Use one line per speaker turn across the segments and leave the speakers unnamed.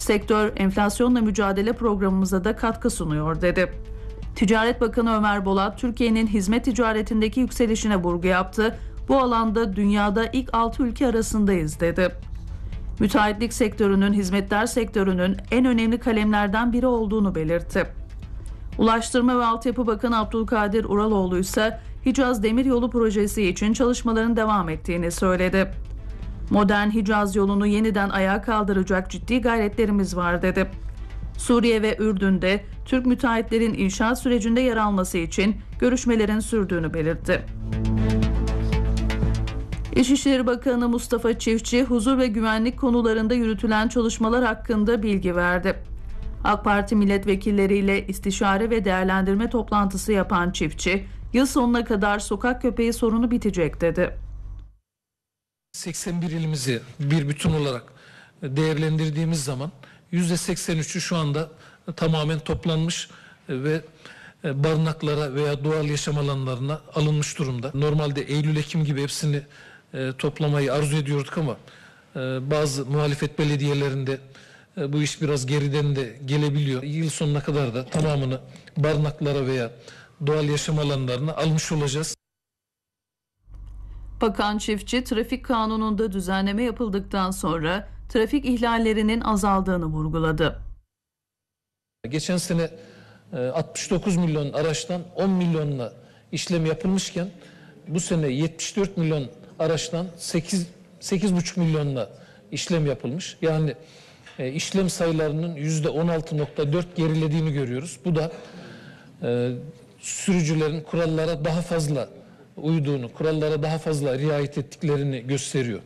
Sektör, enflasyonla mücadele programımıza da katkı sunuyor dedi. Ticaret Bakanı Ömer Bolat, Türkiye'nin hizmet ticaretindeki yükselişine vurgu yaptı. Bu alanda dünyada ilk 6 ülke arasındayız dedi. Müteahhitlik sektörünün hizmetler sektörünün en önemli kalemlerden biri olduğunu belirtti. Ulaştırma ve Altyapı Bakanı Abdülkadir Uraloğlu ise Hicaz Demiryolu projesi için çalışmaların devam ettiğini söyledi. Modern Hicaz yolunu yeniden ayağa kaldıracak ciddi gayretlerimiz var dedi. Suriye ve Ürdün'de Türk müteahhitlerin inşaat sürecinde yer alması için görüşmelerin sürdüğünü belirtti. İçişleri Bakanı Mustafa Çiftçi, huzur ve güvenlik konularında yürütülen çalışmalar hakkında bilgi verdi. AK Parti milletvekilleriyle istişare ve değerlendirme toplantısı yapan Çiftçi, yıl sonuna kadar sokak köpeği sorunu bitecek dedi.
81 ilimizi bir bütün olarak değerlendirdiğimiz zaman %83'ü şu anda tamamen toplanmış ve barınaklara veya doğal yaşam alanlarına alınmış durumda. Normalde Eylül-Ekim gibi hepsini toplamayı arzu ediyorduk ama bazı muhalefet belediyelerinde bu iş biraz geriden de gelebiliyor. Yıl sonuna kadar da tamamını barınaklara veya doğal yaşam alanlarına almış olacağız.
Bakan Çiftçi, trafik kanununda düzenleme yapıldıktan sonra trafik ihlallerinin azaldığını vurguladı.
Geçen sene 69 milyon araçtan 10 milyonla işlem yapılmışken bu sene 74 milyon araçtan 8,5 milyonla işlem yapılmış. Yani işlem sayılarının %16,4 gerilediğini görüyoruz. Bu da sürücülerin kurallara daha fazla uyduğunu, kurallara daha fazla riayet ettiklerini gösteriyor.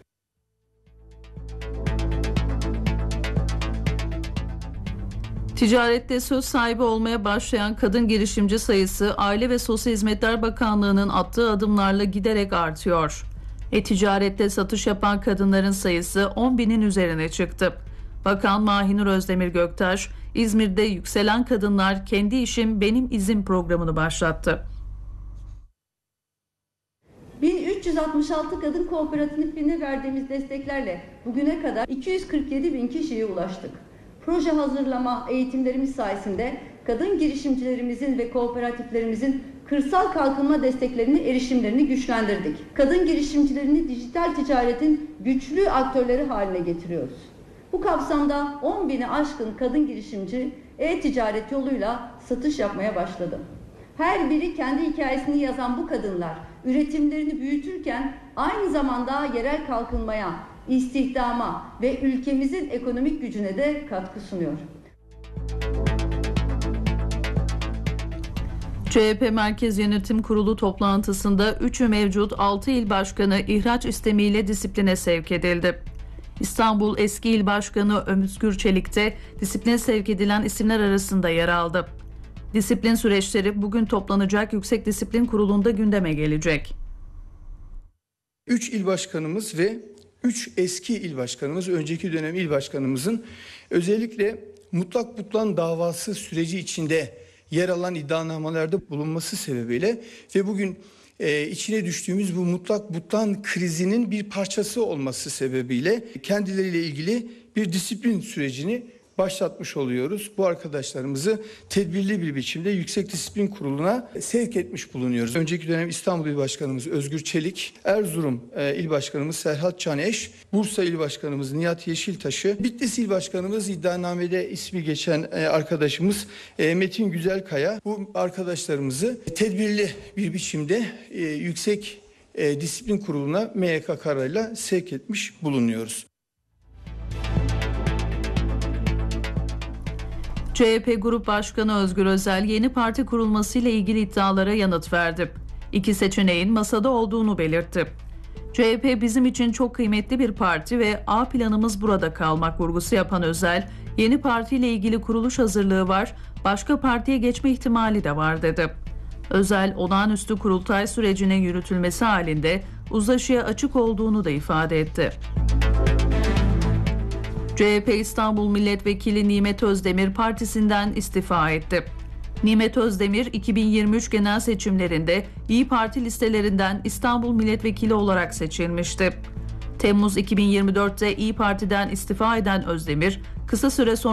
Ticarette söz sahibi olmaya başlayan kadın girişimci sayısı Aile ve Sosyal Hizmetler Bakanlığı'nın attığı adımlarla giderek artıyor. E-ticarette satış yapan kadınların sayısı 10 binin üzerine çıktı. Bakan Mahinur Özdemir Göktaş, İzmir'de Yükselen Kadınlar Kendi İşim Benim İzim programını başlattı.
1366 kadın kooperatifine verdiğimiz desteklerle bugüne kadar 247 bin kişiye ulaştık. Proje hazırlama eğitimlerimiz sayesinde kadın girişimcilerimizin ve kooperatiflerimizin kırsal kalkınma desteklerini, erişimlerini güçlendirdik. Kadın girişimcilerini dijital ticaretin güçlü aktörleri haline getiriyoruz. Bu kapsamda 10 bini aşkın kadın girişimci e-ticaret yoluyla satış yapmaya başladı. Her biri kendi hikayesini yazan bu kadınlar üretimlerini büyütürken aynı zamanda yerel kalkınmaya, istihdama ve ülkemizin ekonomik gücüne de katkı sunuyor.
CHP Merkez Yönetim Kurulu toplantısında 3'ü mevcut 6 il başkanı ihraç istemiyle disipline sevk edildi. İstanbul Eski İl Başkanı Özgür Çelik de disipline sevk edilen isimler arasında yer aldı. Disiplin süreçleri bugün toplanacak Yüksek Disiplin Kurulu'nda gündeme gelecek.
3 il başkanımız ve 3 eski il başkanımız, önceki dönem il başkanımızın özellikle mutlak butlan davası süreci içinde yer alan iddianamelerde bulunması sebebiyle ve bugün içine düştüğümüz bu mutlak butlan krizinin bir parçası olması sebebiyle kendileriyle ilgili bir disiplin sürecini başlatmış oluyoruz. Bu arkadaşlarımızı tedbirli bir biçimde Yüksek Disiplin Kurulu'na sevk etmiş bulunuyoruz. Önceki dönem İstanbul İl Başkanımız Özgür Çelik, Erzurum İl Başkanımız Serhat Caneş, Bursa İl Başkanımız Nihat Yeşiltaş'ı, Bitlis İl Başkanımız iddianamede ismi geçen arkadaşımız Metin Güzelkaya. Bu arkadaşlarımızı tedbirli bir biçimde Yüksek Disiplin Kurulu'na MYK kararıyla sevk etmiş bulunuyoruz.
CHP Grup Başkanı Özgür Özel yeni parti kurulmasıyla ilgili iddialara yanıt verdi. İki seçeneğin masada olduğunu belirtti. CHP bizim için çok kıymetli bir parti ve A planımız burada kalmak vurgusu yapan Özel, yeni partiyle ilgili kuruluş hazırlığı var, başka partiye geçme ihtimali de var dedi. Özel, olağanüstü kurultay sürecinin yürütülmesi halinde uzlaşıya açık olduğunu da ifade etti. CHP İstanbul Milletvekili Nimet Özdemir partisinden istifa etti. Nimet Özdemir 2023 genel seçimlerinde İYİ Parti listelerinden İstanbul Milletvekili olarak seçilmişti. Temmuz 2024'te İYİ Parti'den istifa eden Özdemir kısa süre sonra